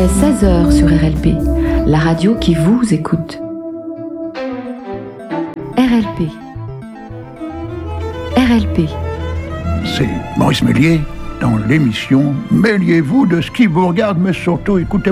est 16h sur RLP, la radio qui vous écoute. RLP. RLP. C'est Maurice Méliès dans l'émission « Mêliez-vous de ce qui vous regarde, mais surtout écoutez-moi ».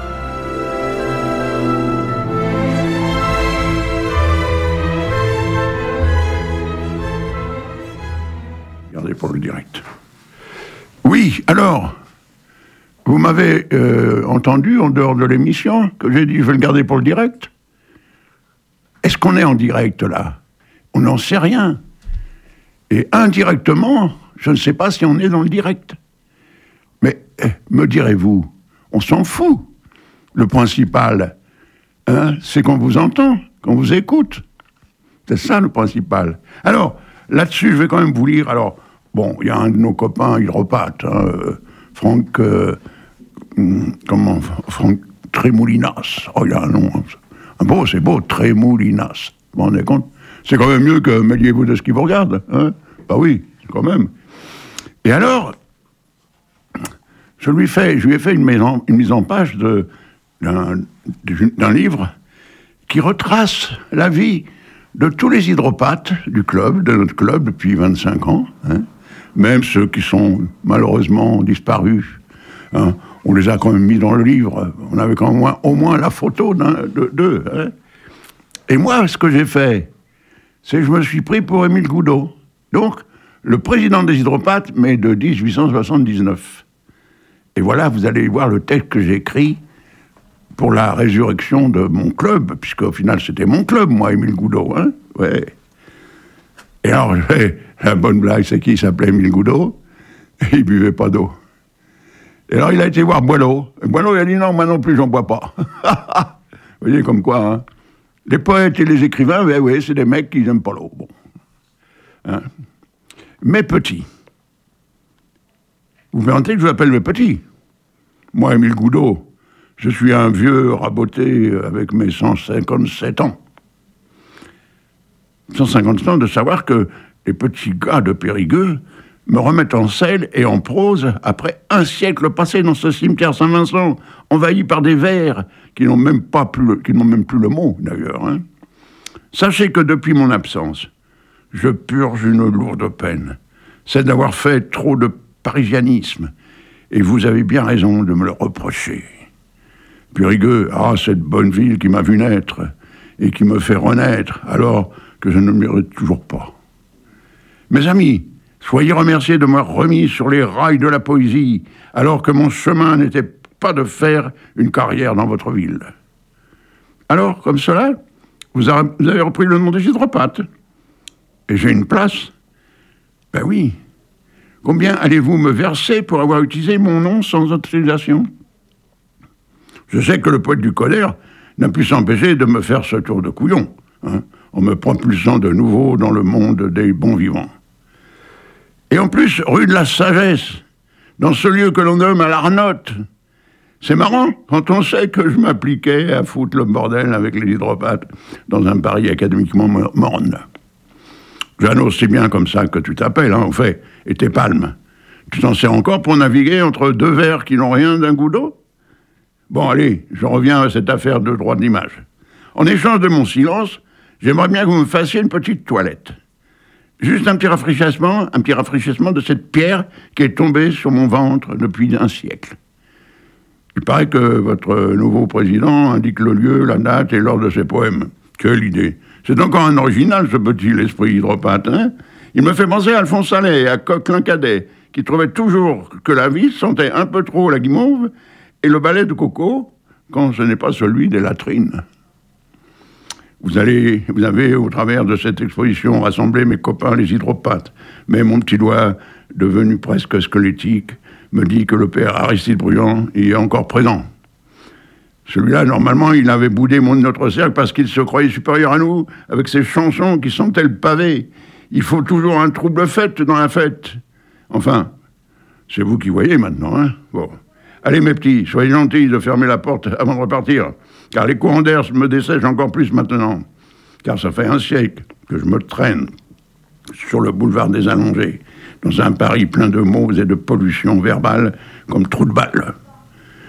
Regardez pour le direct. Oui, alors, vous m'avez entendu en dehors de l'émission que j'ai dit « je vais le garder pour le direct ». Est-ce qu'on est en direct là? On n'en sait rien. Et indirectement, je ne sais pas si on est dans le direct. Mais me direz-vous, on s'en fout. Le principal, c'est qu'on vous entend, qu'on vous écoute. C'est ça le principal. Alors, là-dessus, je vais quand même vous lire. Alors, bon, il y a un de nos copains hydropathes, Franck Trémoulinas. Oh, il a un nom. C'est beau, Trémoulinas. Vous vous rendez compte? C'est quand même mieux que mêliez-vous de ce qui vous regarde. Hein? Bah oui, quand même. Et alors, je lui ai fait une mise en page d'un livre qui retrace la vie de tous les hydropathes du club, de notre club depuis 25 ans, hein, même ceux qui sont malheureusement disparus. Hein, on les a quand même mis dans le livre. On avait quand même au moins la photo d'eux. Hein. Et moi, ce que j'ai fait, c'est que je me suis pris pour Émile Goudot. Donc, le président des hydropathes, mais de 1879. Et voilà, vous allez voir le texte que j'ai écrit pour la résurrection de mon club, puisqu'au final, c'était mon club, moi, Émile Goudot. Hein, ouais. Et alors, la bonne blague, c'est qu'il s'appelait Émile Goudot, et il buvait pas d'eau. Et alors, il a été voir Boileau. Et Boileau, il a dit, non, moi non plus, j'en bois pas. Vous voyez, comme quoi, hein. Les poètes et les écrivains, oui, c'est des mecs qui n'aiment pas l'eau. Bon. Hein. Mes petits. Vous permettez que je vous appelle mes petits. Moi, Émile Goudot, je suis un vieux raboté avec mes 157 ans. 157 ans de savoir que les petits gars de Périgueux me remettent en selle et en prose après un siècle passé dans ce cimetière Saint-Vincent, envahi par des vers qui n'ont même plus le mot, d'ailleurs. Hein. Sachez que depuis mon absence, je purge une lourde peine. C'est d'avoir fait trop de parisianisme. Et vous avez bien raison de me le reprocher. Périgueux, cette bonne ville qui m'a vu naître et qui me fait renaître alors que je ne le mérite toujours pas. Mes amis, soyez remerciés de m'avoir remis sur les rails de la poésie, alors que mon chemin n'était pas de faire une carrière dans votre ville. Alors, comme cela, vous avez repris le nom des hydropathes. Et j'ai une place. Ben oui. Combien allez-vous me verser pour avoir utilisé mon nom sans autorisation? Je sais que le poète du colère n'a pu s'empêcher de me faire ce tour de couillon, hein, en me propulsant de nouveau dans le monde des bons vivants. Et en plus, rue de la Sagesse, dans ce lieu que l'on nomme à l'Arnotte. C'est marrant, quand on sait que je m'appliquais à foutre le bordel avec les hydropathes dans un Paris académiquement morne. Jeannot, c'est bien comme ça que tu t'appelles, hein, en fait, et tes palmes. Tu t'en sers encore pour naviguer entre deux vers qui n'ont rien d'un goût d'eau? Bon, allez, je reviens à cette affaire de droit d'image. En échange de mon silence, j'aimerais bien que vous me fassiez une petite toilette. Juste un petit rafraîchissement de cette pierre qui est tombée sur mon ventre depuis un siècle. Il paraît que votre nouveau président indique le lieu, la date et l'ordre de ses poèmes. Quelle idée! C'est encore un original, ce petit l'esprit hydropathe, hein? Il me fait penser à Alphonse Allais et à Coquelin Cadet, qui trouvait toujours que la vie sentait un peu trop la guimauve et le balai de coco quand ce n'est pas celui des latrines. Vous avez, au travers de cette exposition, rassemblé mes copains les hydropathes, mais mon petit doigt, devenu presque squelettique, me dit que le père Aristide Bruand y est encore présent. Celui-là, normalement, il avait boudé notre cercle parce qu'il se croyait supérieur à nous, avec ses chansons qui sentaient le pavé. Il faut toujours un trouble fête dans la fête. Enfin, c'est vous qui voyez maintenant, hein? Bon. Allez, mes petits, soyez gentils de fermer la porte avant de repartir, car les courants d'air me dessèchent encore plus maintenant. Car ça fait un siècle que je me traîne sur le boulevard des Allongés, dans un Paris plein de mots et de pollution verbale comme trou de balle.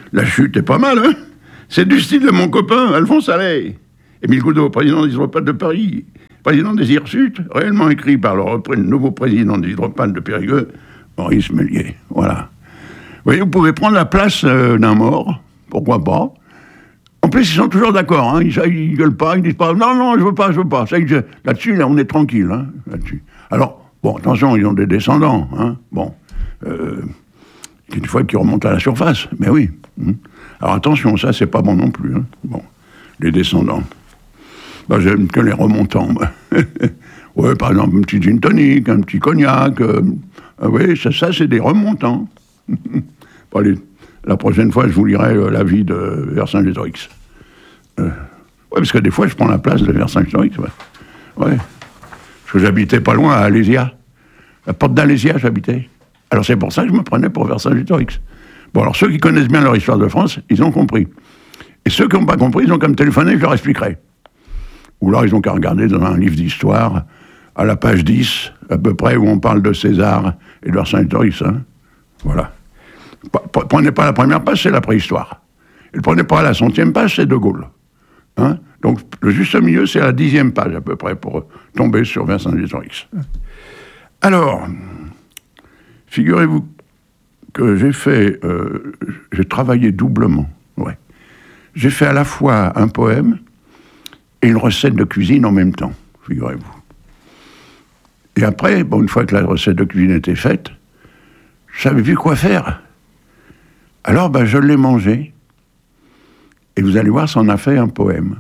La chute est pas mal, hein? C'est du style de mon copain, Alphonse Allais. Émile Goudot, président des Hydropâtes de Paris, président des Hirsutes, réellement écrit par le nouveau président des Hydropâtes de Périgueux, Maurice Méliès. Voilà. Vous voyez, vous pouvez prendre la place d'un mort, pourquoi pas. En plus, ils sont toujours d'accord, hein. Ils gueulent pas, ils disent pas « Non, je veux pas. » Là-dessus, là, on est tranquille, hein, là-dessus. Alors, bon, attention, ils ont des descendants, hein. Bon. Une fois qu'ils remontent à la surface, mais oui. Alors attention, ça, c'est pas bon non plus, hein. Bon, les descendants. Ben, j'aime que les remontants, moi. Ouais, par exemple, un petit gin tonic, un petit cognac. Oui, ça, c'est des remontants. Bon, allez, la prochaine fois, je vous lirai la vie de Vercingétorix. Oui, parce que des fois, je prends la place de Vercingétorix. Ouais. Parce que j'habitais pas loin, à Alésia. La porte d'Alésia, j'habitais. Alors c'est pour ça que je me prenais pour Vercingétorix. Bon, alors ceux qui connaissent bien leur histoire de France, ils ont compris. Et ceux qui n'ont pas compris, ils ont qu'à me téléphoner, je leur expliquerai. Ou là, ils ont qu'à regarder dans un livre d'histoire, à la page 10, à peu près, où on parle de César et de Vercingétorix. Hein. Voilà. Prenez pas la première page, c'est la préhistoire. Et prenez pas la 100e page, c'est De Gaulle. Hein. Donc, le juste milieu, c'est la 10e page, à peu près, pour tomber sur Vercingétorix. Alors, figurez-vous que j'ai travaillé doublement. Ouais. J'ai fait à la fois un poème et une recette de cuisine en même temps, figurez-vous. Et après, bon, une fois que la recette de cuisine était faite, je savais plus quoi faire. Alors, je l'ai mangé, et vous allez voir, ça en a fait un poème.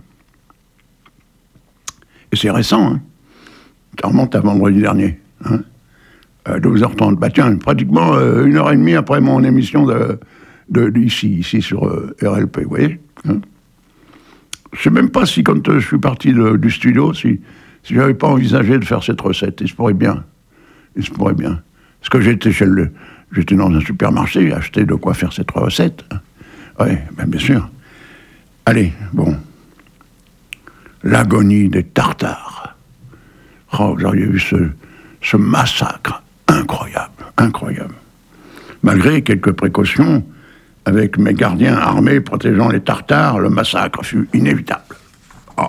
Et c'est récent, hein. Ça remonte à vendredi dernier, hein. 12h30. Tiens, pratiquement 1h30 après mon émission ici sur RLP, vous voyez, hein. Je ne sais même pas si, quand je suis parti du studio, si je n'avais pas envisagé de faire cette recette. Il se pourrait bien. Parce que j'étais dans un supermarché, j'ai acheté de quoi faire cette recette. Oui, bien sûr. Allez, bon. L'agonie des Tartares. Oh, vous auriez vu ce massacre incroyable. Malgré quelques précautions, avec mes gardiens armés protégeant les Tartares, le massacre fut inévitable. Oh.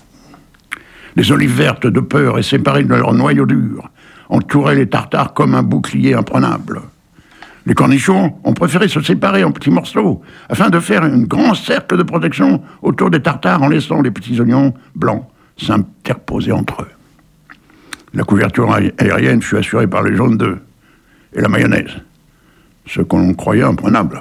Les olives vertes, de peur et séparées de leur noyau dur, entouraient les Tartares comme un bouclier imprenable. Les cornichons ont préféré se séparer en petits morceaux, afin de faire un grand cercle de protection autour des Tartares en laissant les petits oignons blancs s'interposer entre eux. La couverture aérienne fut assurée par les jaunes d'œufs et la mayonnaise, ce qu'on croyait imprenable.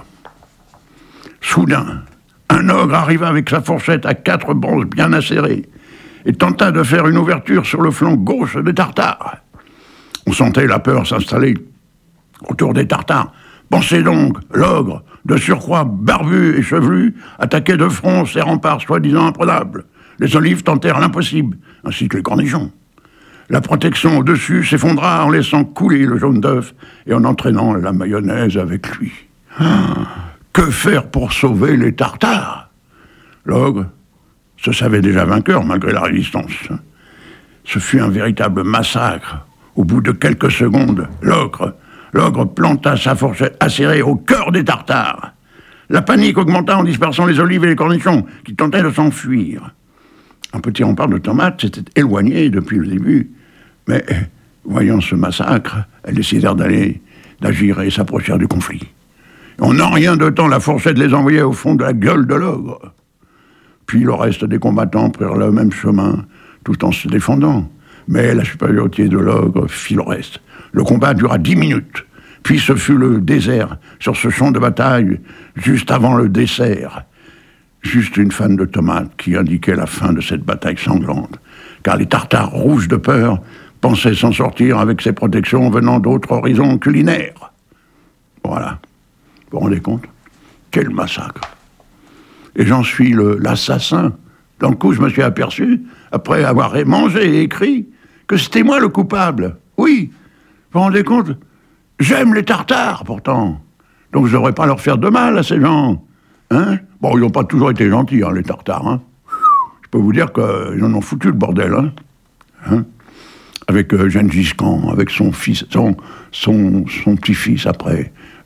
Soudain, un ogre arriva avec sa fourchette à 4 branches bien acérées et tenta de faire une ouverture sur le flanc gauche des Tartares. On sentait la peur s'installer autour des Tartares. Pensez donc, l'ogre, de surcroît barbu et chevelu, attaquait de front ces remparts soi-disant imprenables. Les olives tentèrent l'impossible, ainsi que les cornichons. La protection au-dessus s'effondra en laissant couler le jaune d'œuf et en entraînant la mayonnaise avec lui. Que faire pour sauver les Tartares? L'ogre se savait déjà vainqueur malgré la résistance. Ce fut un véritable massacre. Au bout de quelques secondes, l'ogre planta sa fourchette acérée au cœur des Tartares. La panique augmenta en dispersant les olives et les cornichons qui tentaient de s'enfuir. Un petit rempart de tomates s'était éloigné depuis le début, mais voyant ce massacre, elles décidèrent d'agir et s'approchèrent du conflit. En un rien de temps, la fourchette les envoyait au fond de la gueule de l'ogre. Puis le reste des combattants prirent le même chemin, tout en se défendant. Mais la supériorité de l'ogre fit le reste. Le combat dura 10 minutes. Puis ce fut le désert sur ce champ de bataille, juste avant le dessert. Juste une fanne de tomates qui indiquait la fin de cette bataille sanglante. Car les Tartares, rouges de peur, pensaient s'en sortir avec ces protections venant d'autres horizons culinaires. Voilà. Vous vous rendez compte? Quel massacre! Et j'en suis l'assassin. D'un coup, je me suis aperçu, après avoir mangé et écrit, que c'était moi le coupable. Oui, vous vous rendez compte? J'aime les Tartares, pourtant. Donc je ne devrais pas leur faire de mal à ces gens. Hein? Bon, ils n'ont pas toujours été gentils, hein, les Tartares. Hein? Je peux vous dire qu'ils en ont foutu le bordel. Hein? Avec Gengis Khan, avec son fils, son petit-fils après,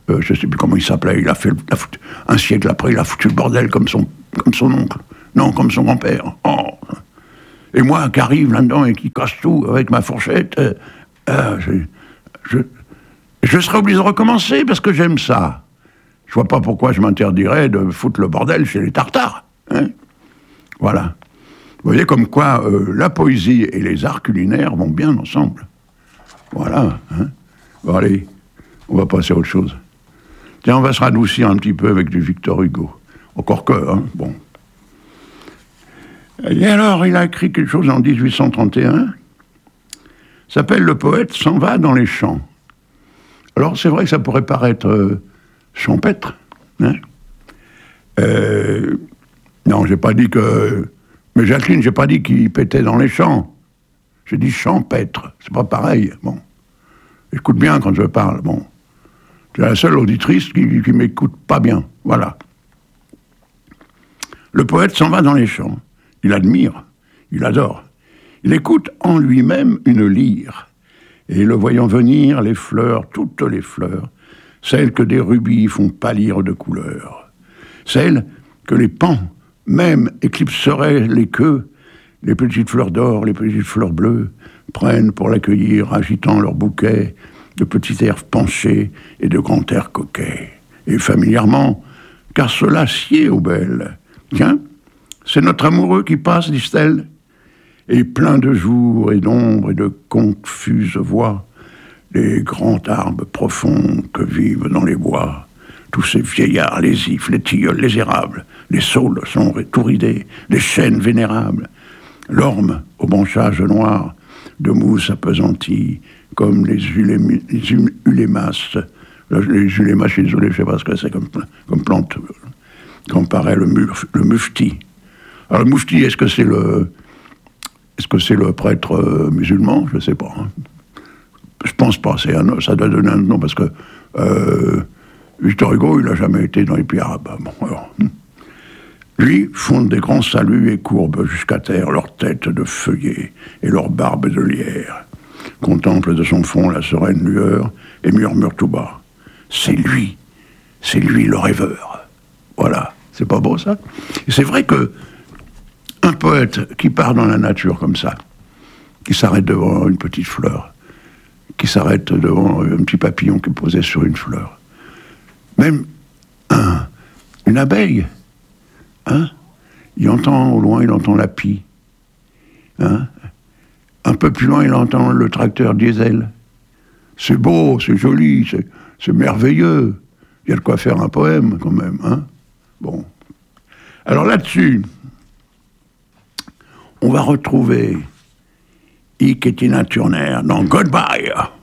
je ne sais plus comment il s'appelait, un siècle après, il a foutu le bordel comme son oncle. Non, comme son grand-père. Oh. Et moi, qui arrive là-dedans et qui casse tout avec ma fourchette, je serais obligé de recommencer parce que j'aime ça. Je vois pas pourquoi je m'interdirais de foutre le bordel chez les Tartares. Hein. Voilà. Vous voyez comme quoi la poésie et les arts culinaires vont bien ensemble. Voilà. Hein. Bon, allez, on va passer à autre chose. Tiens, on va se radoucir un petit peu avec du Victor Hugo. Encore que, hein, bon. Et alors, il a écrit quelque chose en 1831, s'appelle « Le poète s'en va dans les champs ». Alors, c'est vrai que ça pourrait paraître champêtre. Hein. Non, j'ai pas dit que... Mais Jacqueline, j'ai pas dit qu'il pétait dans les champs. J'ai dit champêtre. C'est pas pareil. Bon. Écoute bien quand je parle. Bon. C'est la seule auditrice qui m'écoute pas bien. Voilà. Le poète s'en va dans les champs. Il admire. Il adore. Il écoute en lui-même une lyre. Et le voyant venir, les fleurs, toutes les fleurs, celles que des rubis font pâlir de couleur, celles que les pans même éclipseraient les queues, les petites fleurs d'or, les petites fleurs bleues, prennent pour l'accueillir, agitant leur bouquet de petits airs penchés et de grands airs coquets. Et familièrement, car cela sied aux belles. Tiens, c'est notre amoureux qui passe, disent-elles, et plein de jours et d'ombres et de confuses voix, les grands arbres profonds que vivent dans les bois, tous ces vieillards, les ifs, les tilleuls, les érables, les saules sombres et tout ridés, les chênes vénérables, l'orme au branchage noir, de mousse appesantie, comme les ulémas. Les ulémas, je suis désolé, je ne sais pas ce que c'est comme plante, comme paraît le mufti. Alors le mufti, est-ce que c'est le prêtre musulman? Je ne sais pas. Hein. Je pense pas, ça doit donner un nom, parce que Victor Hugo, il n'a jamais été dans les pays arabes. Bon, alors, lui fonde des grands saluts et courbent jusqu'à terre leurs têtes de feuillets et leurs barbes de lierre, contemple de son front la sereine lueur et murmure tout bas. C'est lui le rêveur. Voilà, c'est pas beau ça? Et c'est vrai que un poète qui part dans la nature comme ça, qui s'arrête devant une petite fleur, qui s'arrête devant un petit papillon qui est posé sur une fleur, même une abeille, hein, il entend au loin, il entend la pie, hein, un peu plus loin, il entend le tracteur diesel. C'est beau, c'est joli, c'est merveilleux. Il y a de quoi faire un poème, quand même, hein. Bon. Alors là-dessus, on va retrouver Ike et Tina Turner dans Goodbye.